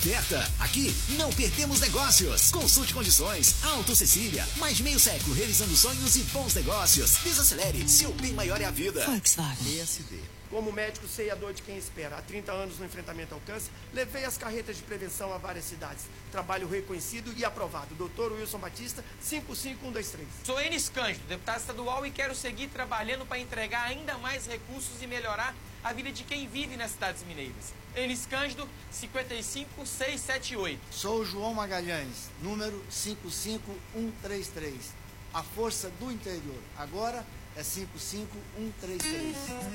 Berta, aqui não perdemos negócios. Consulte condições. Auto Cecília, mais de meio século realizando sonhos e bons negócios. Desacelere, seu bem maior é a vida. Volkswagen. PSD. Como médico, sei a dor de quem espera. Há 30 anos no enfrentamento ao câncer, levei as carretas de prevenção a várias cidades. Trabalho reconhecido e aprovado. Dr. Wilson Batista, 55123. Sou Enis Cândido, deputado estadual, e quero seguir trabalhando para entregar ainda mais recursos e melhorar a vida de quem vive nas cidades mineiras. Enis Cândido, 55678. Sou João Magalhães, número 55133. A força do interior. Agora é 55133.